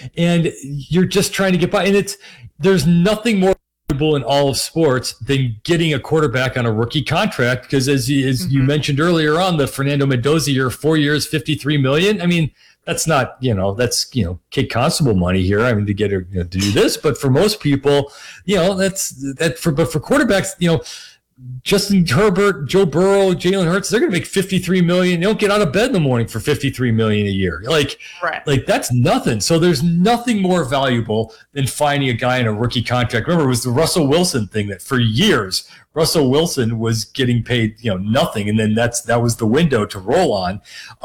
and you're just trying to get by. And there's nothing more in all of sports than getting a quarterback on a rookie contract, because as you mentioned earlier on, the Fernando Mendoza year, 4 years, $53 million. I mean, that's not, that's Kate Constable money here. I mean, to get her to do this, but for most people, but for quarterbacks, Justin Herbert, Joe Burrow, Jalen Hurts, they're going to make $53 million. They don't get out of bed in the morning for $53 million a year. Like that's nothing. So there's nothing more valuable than finding a guy in a rookie contract. Remember, it was the Russell Wilson thing that for years, Russell Wilson was getting paid, nothing. And then that was the window to roll on.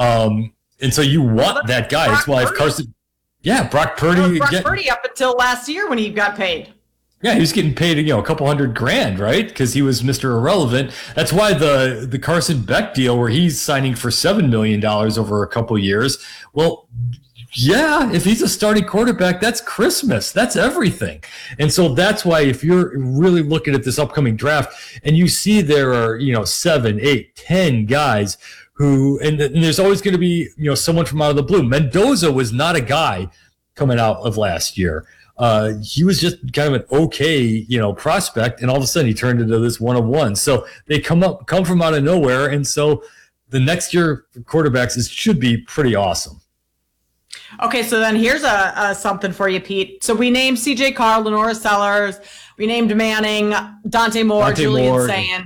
And so you want that guy. That's why if Carson, Brock Purdy. Brock Purdy up until last year when he got paid. Yeah, he was getting paid, a couple $100,000, right? Because he was Mr. Irrelevant. That's why the Carson Beck deal, where he's signing for $7 million over a couple years. Well, yeah, if he's a starting quarterback, that's Christmas. That's everything. And so that's why if you're really looking at this upcoming draft and you see there are, 7, 8, 10 guys who, and there's always going to be, someone from out of the blue. Mendoza was not a guy coming out of last year. He was just kind of an okay, prospect, and all of a sudden he turned into this one of one. So they come from out of nowhere, and so the next year for quarterbacks should be pretty awesome. Okay, so then here's a something for you, Pete. So we named C.J. Carr, Lenora Sellers, we named Manning, Dante Moore, Julian Sayin.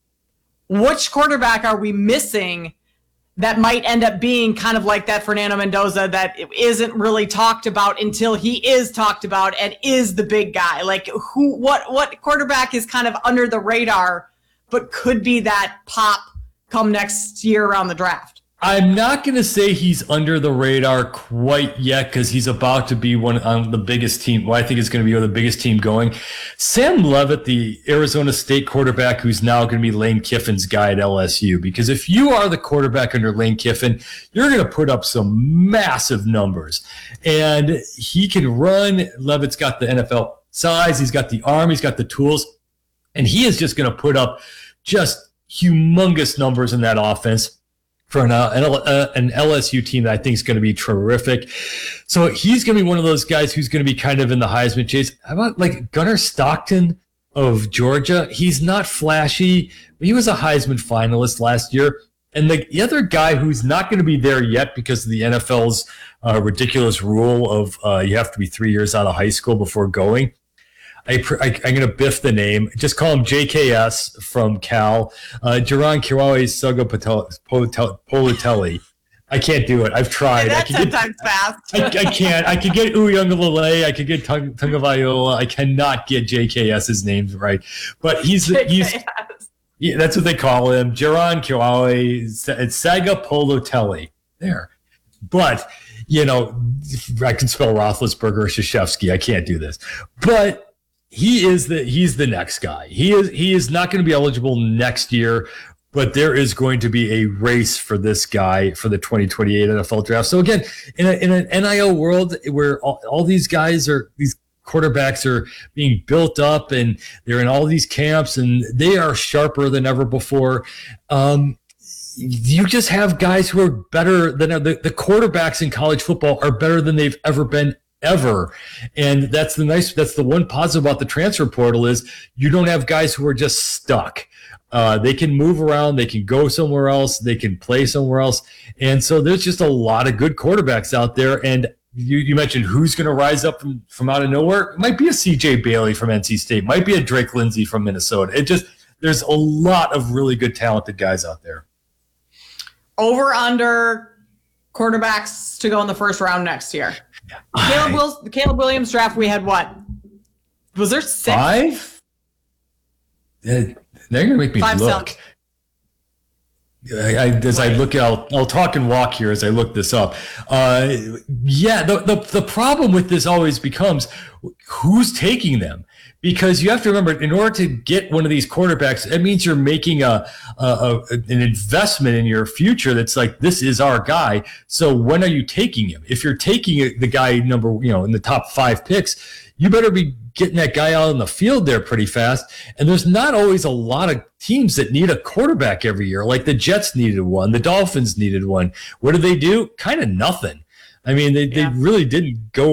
Which quarterback are we missing that might end up being kind of like that Fernando Mendoza that isn't really talked about until he is talked about and is the big guy? Like what quarterback is kind of under the radar, but could be that pop come next year around the draft? I'm not going to say he's under the radar quite yet, because he's about to be one on the biggest team. Well, I think it's going to be the biggest team going. Sam Leavitt, the Arizona State quarterback, who's now going to be Lane Kiffin's guy at LSU. Because if you are the quarterback under Lane Kiffin, you're going to put up some massive numbers. And he can run. Leavitt's got the NFL size. He's got the arm. He's got the tools. And he is just going to put up just humongous numbers in that offense for an LSU team that I think is going to be terrific. So he's going to be one of those guys who's going to be kind of in the Heisman chase. How about like Gunnar Stockton of Georgia? He's not flashy, but he was a Heisman finalist last year. And the other guy who's not going to be there yet because of the NFL's ridiculous rule of you have to be 3 years out of high school before going. I'm going to biff the name. Just call him JKS from Cal. Jaron Kiwawe Politelli. I can't do it. I've tried. That's sometimes fast. I can't. I could get Uyunglele. I could get Tungavailoa. I cannot get JKS's names right. But he's yeah, that's what they call him. Jaron Kiwawe. It's Saga Politelli. There. But, I can spell Roethlisberger or Krzyzewski. I can't do this. But he's the next guy. He is not going to be eligible next year, but there is going to be a race for this guy for the 2028 NFL draft. So again, in an NIL world where all these guys these quarterbacks are being built up and they're in all these camps and they are sharper than ever before. You just have guys who are better than the quarterbacks in college football are better than they've ever been. Ever. And that's the one positive about the transfer portal is you don't have guys who are just stuck. They can move around, they can go somewhere else, they can play somewhere else. And so there's just a lot of good quarterbacks out there. And you mentioned who's going to rise up from out of nowhere. It might be a CJ Bailey from NC State, might be a Drake Lindsay from Minnesota. There's a lot of really good talented guys out there. Over under quarterbacks to go in the first round next year. The Caleb Williams draft, we had what? Was there 6? 5? They're going to make me 5 look. I'll talk and walk here as I look this up. The problem with this always becomes who's taking them. Because you have to remember, in order to get one of these quarterbacks, it means you're making an investment in your future that's like, this is our guy. So when are you taking him? If you're taking the guy in the top 5 picks, you better be getting that guy out on the field there pretty fast. And there's not always a lot of teams that need a quarterback every year. Like the Jets needed one. The Dolphins needed one. What did they do? Kind of nothing. I mean, they really didn't go